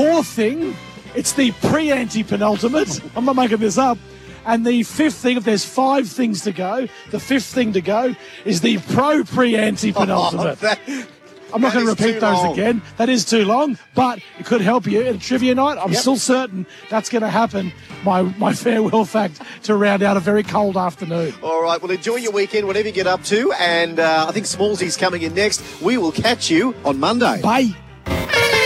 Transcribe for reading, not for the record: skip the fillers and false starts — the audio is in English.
fourth thing, it's the pre-anti-penultimate. I'm not making this up. And the fifth thing, if there's 5 things to go, the fifth thing to go is the pre-anti-penultimate. I'm not going to repeat those again. That is too long, but it could help you at a trivia night. I'm still certain that's going to happen. My farewell fact to round out a very cold afternoon. All right, well, enjoy your weekend, whatever you get up to. And I think Smallsy's coming in next. We will catch you on Monday. Bye.